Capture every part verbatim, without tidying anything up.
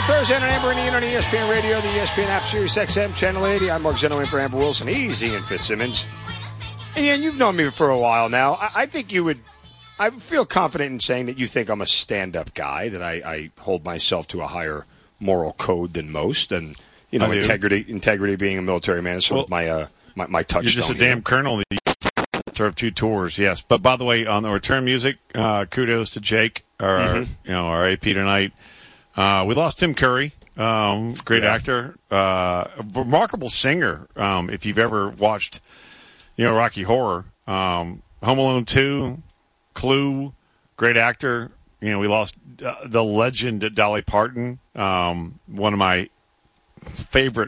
Thursday on Amber and Ian on E S P N Radio, the E S P N app, Sirius X M, Channel eighty. I'm Mark Zeno in for Amber Wilson. He's Ian Fitzsimmons. Ian, you've known me for a while now. I, I think you would, I feel confident in saying that you think I'm a stand-up guy, that I, I hold myself to a higher moral code than most, and, you know, integrity integrity being a military man is sort well, of my, uh, my, my touchstone. You're just a damn colonel that you served two tours, yes. But, by the way, on the return music, uh, kudos to Jake, our, mm-hmm. you know, our A P tonight. Uh, we lost Tim Curry, um, great yeah. actor, uh, a remarkable singer. Um, if you've ever watched, you know, Rocky Horror, um, Home Alone two, Clue, great actor. You know, we lost uh, the legend Dolly Parton, um, one of my favorite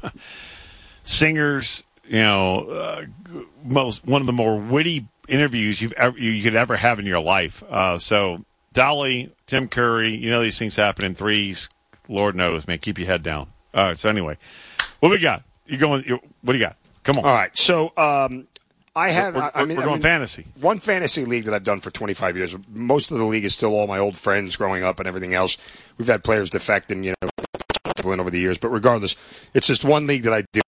singers. You know, uh, most one of the more witty interviews you've ever you could ever have in your life. Uh, so. Dolly, Tim Curry, you know these things happen in threes. Lord knows, man. Keep your head down. All right, so anyway, what do we got? You going? You, what do you got? Come on. All right, so um, I have. We're, we're, I mean, we're going I mean, fantasy. One fantasy league that I've done for twenty-five years. Most of the league is still all my old friends growing up and everything else. We've had players defect and, you know, people in over the years. But regardless, it's just one league that I do.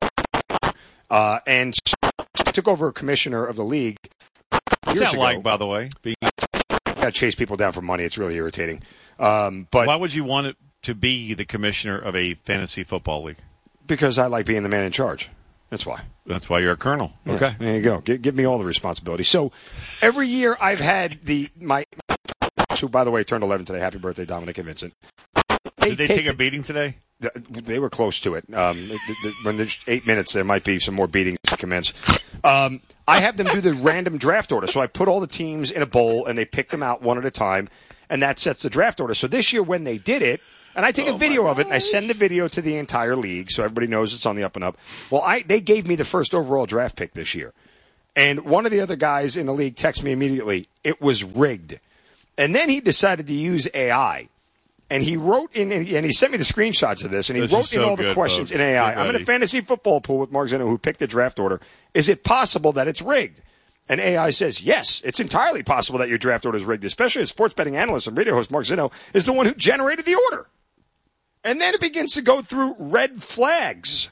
Uh, and so I took over a commissioner of the league. What's that like, by the way? Being- I chase people down for money. It's really irritating. Um, but why would you want it to be the commissioner of a fantasy football league? Because I like being the man in charge. That's why. That's why you're a colonel. Yeah, okay, there you go. Give, give me all the responsibility. So every year I've had the my. Who, by the way, turned eleven today. Happy birthday, Dominic and Vincent. They Did they take, take a beating today? They were close to it. Um, when there's eight minutes, there might be some more beatings to commence. Um, I have them do the random draft order. So I put all the teams in a bowl, and they pick them out one at a time, and that sets the draft order. So this year when they did it, and I take oh a video of it, and I send the video to the entire league so everybody knows it's on the up and up. Well, I they gave me the first overall draft pick this year. And one of the other guys in the league texted me immediately, it was rigged. And then he decided to use A I. And he wrote in, and he sent me the screenshots of this, and he this wrote so in all good, the questions folks. in A I. Good I'm in a buddy. fantasy football pool with Mark Zeno, who picked the draft order. Is it possible that it's rigged? And A I says, yes, it's entirely possible that your draft order is rigged, especially as sports betting analyst and radio host Mark Zeno is the one who generated the order. And then it begins to go through red flags.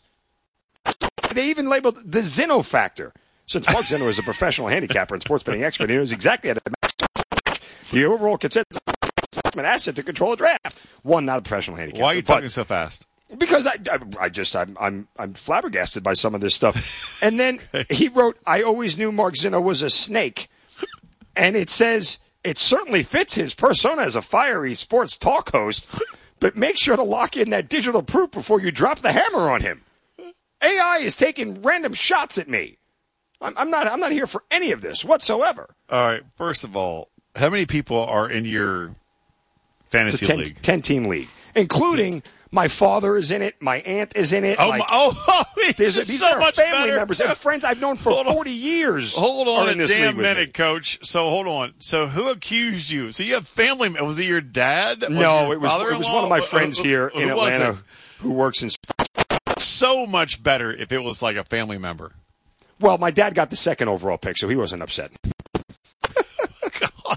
They even labeled the Zeno factor. Since Mark Zeno is a professional handicapper and sports betting expert, he knows exactly how to match the overall consensus an asset to control a draft. One, not a professional handicapper. Why are you talking so fast? Because I, I, I just I'm I'm I'm flabbergasted by some of this stuff. And then he wrote, "I always knew Mark Zeno was a snake," and it says it certainly fits his persona as a fiery sports talk host. But make sure to lock in that digital proof before you drop the hammer on him. A I is taking random shots at me. I'm, I'm not I'm not here for any of this whatsoever. All right. First of all, how many people are in your fantasy it's a ten, league? ten-team league, including my father is in it, my aunt is in it. Oh, like, my, oh these are, these so are much family better. members and friends I've known for hold on, forty years. Hold on are a in this damn league minute, me. Coach. So hold on. So who accused you? So you have family. Was it your dad? Was no, your it was it was one of my friends uh, here uh, in Atlanta who works in. So much better if it was like a family member. Well, my dad got the second overall pick, so he wasn't upset. God.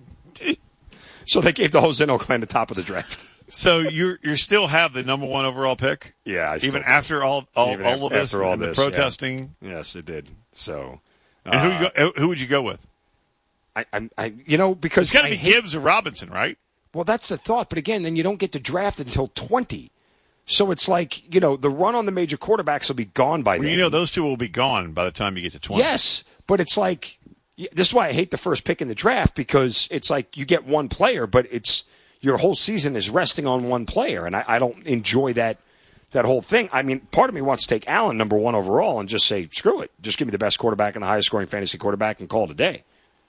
So they gave the whole Zeno clan the top of the draft. So you you still have the number one overall pick? Yeah, I even still after all all, even all after, of this, after all and this, the protesting. Yeah. Yes, it did. So, and uh, who you go, who would you go with? I, I, I you know, because it's got to be hate, Gibbs or Robinson, right? Well, that's the thought. But again, then you don't get to draft until twenty. So it's like, you know, the run on the major quarterbacks will be gone by well, then. You know, those two will be gone by the time you get to twenty. Yes, but it's like, this is why I hate the first pick in the draft, because it's like you get one player, but it's your whole season is resting on one player, and I, I don't enjoy that that whole thing. I mean, part of me wants to take Allen number one overall and just say, screw it. Just give me the best quarterback and the highest scoring fantasy quarterback and call it a day.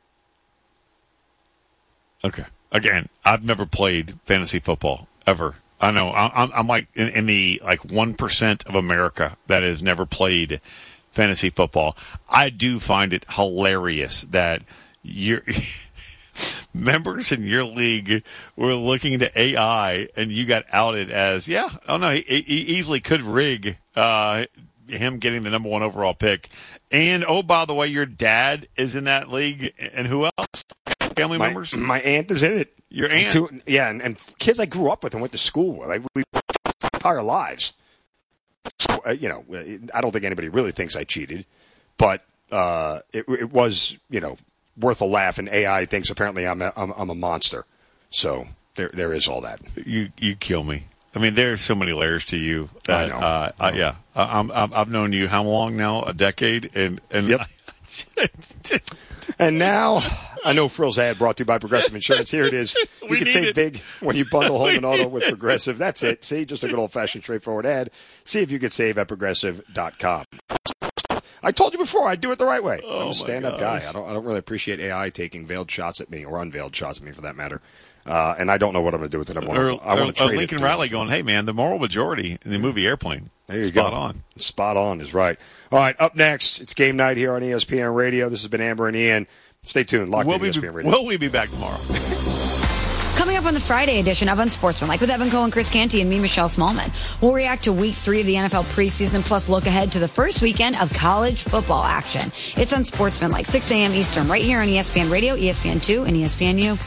Okay. Again, I've never played fantasy football, ever. I know. I'm, I'm like in, in the like one percent of America that has never played fantasy football. I do find it hilarious that your members in your league were looking to A I and you got outed as, yeah, oh no, he, he easily could rig uh, him getting the number one overall pick. And, oh, by the way, your dad is in that league. And who else? Family my, members? My aunt is in it. Your aunt. And two, yeah, and, and kids I grew up with and went to school with. Like, we entire lives. So, uh, you know, I don't think anybody really thinks I cheated, but uh, it, it was, you know, worth a laugh. And A I thinks apparently I'm a, I'm, I'm a monster. So there there is all that. You you kill me. I mean, there's so many layers to you. That, I know. Uh, I, yeah, I'm, I'm, I've known you how long now? A decade, and and. Yep. And now, I know Frill's ad brought to you by Progressive Insurance. Here it is. You We can need save it. big when you bundle home and auto with Progressive. That's it. See, just a good old-fashioned, straightforward ad. See if you can save at progressive dot com. I told you before, I do it the right way. Oh, I'm my a stand-up gosh. guy. I don't, I don't really appreciate A I taking veiled shots at me, or unveiled shots at me, for that matter. Uh, and I don't know what I'm going to do with it. I want Or, to, I want to or trade Lincoln it. Riley going, hey, man, the moral majority in the movie Airplane. There you Spot go. on. Spot on is right. All right, up next, it's game night here on E S P N Radio. This has been Amber and Ian. Stay tuned. Locked Will in we, E S P be, N Radio. will we be back tomorrow? Coming up on the Friday edition of Unsportsmanlike with Evan Cohen, Chris Canty, and me, Michelle Smallman. We'll react to week three of the N F L preseason, plus look ahead to the first weekend of college football action. It's Unsportsmanlike, six a.m. Eastern, right here on E S P N Radio, E S P N two, and E S P N U.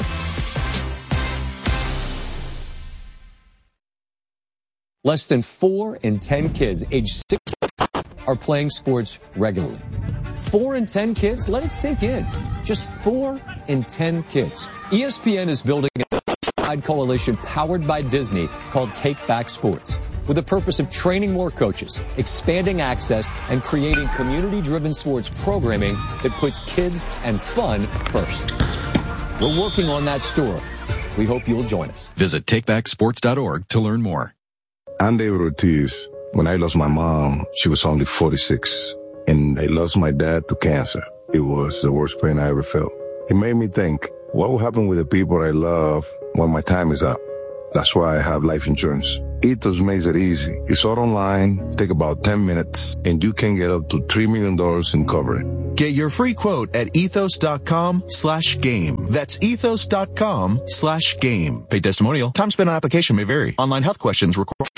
Less than four in ten kids aged six are playing sports regularly. Four in ten kids? Let it sink in. Just four in ten kids. E S P N is building a nationwide coalition powered by Disney called Take Back Sports, with the purpose of training more coaches, expanding access, and creating community-driven sports programming that puts kids and fun first. We're working on that story. We hope you'll join us. Visit take back sports dot org to learn more. I'm David Ortiz. When I lost my mom, she was only forty-six. And I lost my dad to cancer. It was the worst pain I ever felt. It made me think, what will happen with the people I love when my time is up? That's why I have life insurance. Ethos makes it easy. It's all online, take about ten minutes, and you can get up to three million dollars in coverage. Get your free quote at ethos.com slash game. That's ethos.com slash game. Paid testimonial. Time spent on application may vary. Online health questions require.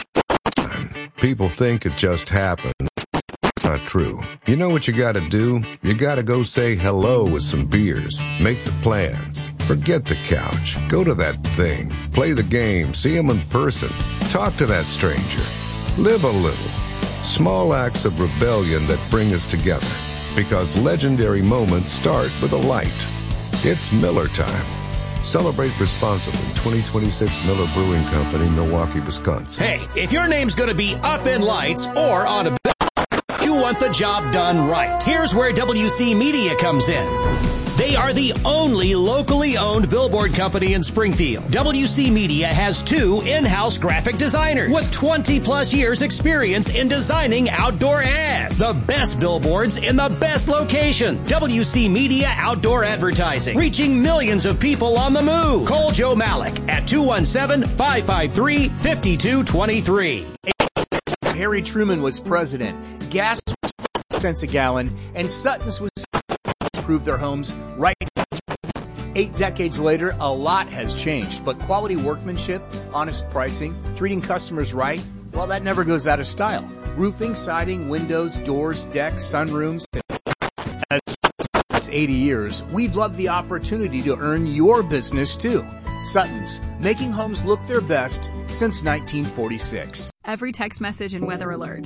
People think it just happened. It's not true. You know what you gotta do? You gotta go say hello with some beers. Make the plans. Forget the couch. Go to that thing. Play the game. See him in person. Talk to that stranger. Live a little. Small acts of rebellion that bring us together. Because legendary moments start with a light. It's Miller time. Celebrate responsibly. twenty twenty-six Miller Brewing Company, Milwaukee, Wisconsin. Hey, if your name's going to be up in lights or on a bill, you want the job done right. Here's where W C Media comes in. They are the only locally owned billboard company in Springfield. W C Media has two in-house graphic designers with twenty plus years experience in designing outdoor ads. The best billboards in the best locations. W C Media Outdoor Advertising, reaching millions of people on the move. Call Joe Malik at two one seven, five five three, five two two three. Harry Truman was president. Gas was cents a gallon, and Sutton's was improve their homes right now. Eight decades later, a lot has changed, but quality workmanship, honest pricing, treating customers right, well, that never goes out of style. Roofing, siding, windows, doors, decks, sunrooms, and as eighty years, we've loved the opportunity to earn your business too. Sutton's, making homes look their best since nineteen forty-six. Every text message and weather alert.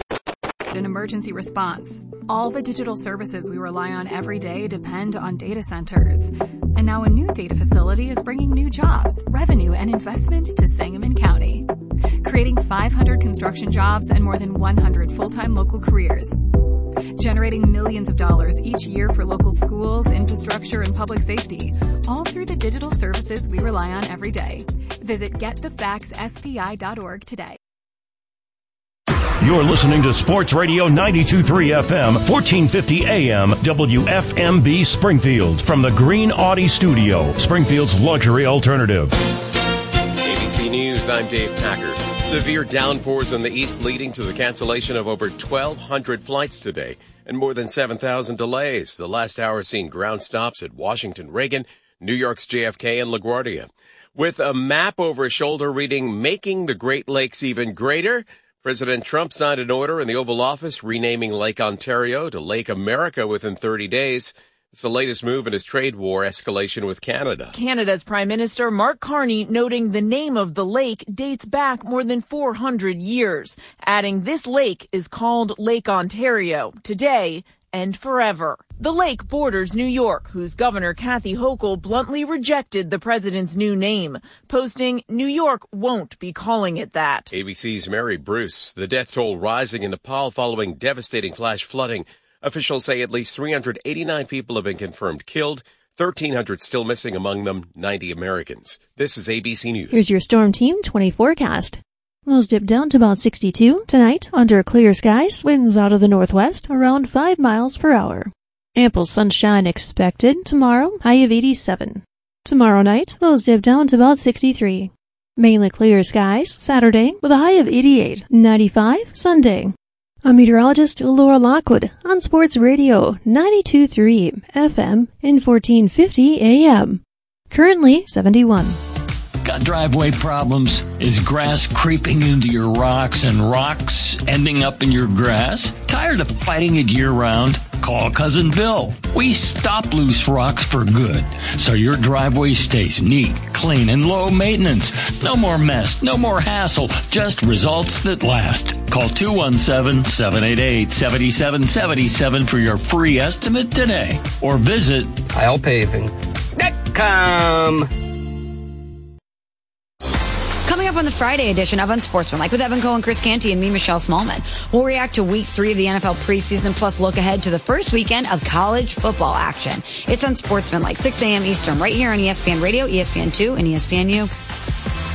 An emergency response. All the digital services we rely on every day depend on data centers. And now a new data facility is bringing new jobs, revenue, and investment to Sangamon County, creating five hundred construction jobs and more than one hundred full-time local careers, generating millions of dollars each year for local schools, infrastructure, and public safety, all through the digital services we rely on every day. Visit get the facts S P I dot org today. You're listening to Sports Radio ninety-two point three F M, fourteen fifty A M, W F M B Springfield, from the Green Audi Studio, Springfield's luxury alternative. A B C News, I'm Dave Packer. Severe downpours in the east leading to the cancellation of over twelve hundred flights today and more than seven thousand delays. The last hour seen ground stops at Washington Reagan, New York's J F K, and LaGuardia. With a map over his shoulder reading, "Making the Great Lakes Even Greater," President Trump signed an order in the Oval Office renaming Lake Ontario to Lake America within thirty days. It's the latest move in his trade war escalation with Canada. Canada's Prime Minister Mark Carney noting the name of the lake dates back more than four hundred years, adding this lake is called Lake Ontario today and forever. The lake borders New York, whose Governor Kathy Hochul bluntly rejected the president's new name, posting, "New York won't be calling it that." A B C's Mary Bruce. The death toll rising in Nepal following devastating flash flooding. Officials say at least three hundred eighty-nine people have been confirmed killed, thirteen hundred still missing, among them ninety Americans. This is A B C News. Here's your Storm Team twenty forecast. Lows dip down to about sixty-two. Tonight, under clear skies, winds out of the northwest around five miles per hour. Ample sunshine expected. Tomorrow, high of eighty-seven. Tomorrow night, lows dip down to about sixty-three. Mainly clear skies. Saturday, with a high of eighty-eight. ninety-five Sunday. I'm meteorologist Laura Lockwood on Sports Radio ninety-two point three F M and fourteen fifty A M. Currently seventy-one. Got driveway problems? Is grass creeping into your rocks and rocks ending up in your grass? Tired of fighting it year-round? Call Cousin Bill. We stop loose rocks for good, so your driveway stays neat, clean, and low maintenance. No more mess, no more hassle, just results that last. Call two one seven, seven eight eight, seven seven seven seven for your free estimate today, or visit Kyle Paving dot com. Coming up on the Friday edition of Unsportsmanlike with Evan Cohen, Chris Canty, and me, Michelle Smallman, we'll react to week three of the N F L preseason, plus look ahead to the first weekend of college football action. It's Unsportsmanlike, six a.m. Eastern, right here on E S P N Radio, E S P N two, and E S P N U.